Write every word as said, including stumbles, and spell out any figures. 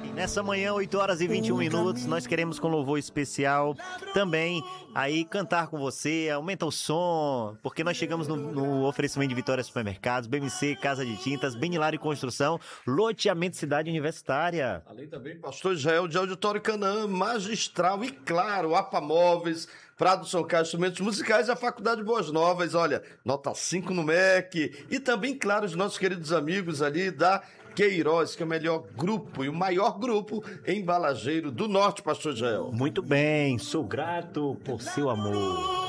Nessa manhã, oito horas e vinte e um minutos, nós queremos com louvor especial também aí cantar com você, aumenta o som, porque nós chegamos no, no oferecimento de Vitória Supermercados, B M C, Casa de Tintas, Benilar e Construção, Loteamento Cidade Universitária. Além também, Pastor Israel de Auditório Canaã, Magistral e, claro, APA Móveis, Prado São Carlos, Instrumentos Musicais e a Faculdade Boas Novas, olha, nota cinco no M E C. E também, claro, os nossos queridos amigos ali da Queiroz, que é o melhor grupo e o maior grupo embalageiro do Norte, Pastor Israel. Muito bem, sou grato por seu amor.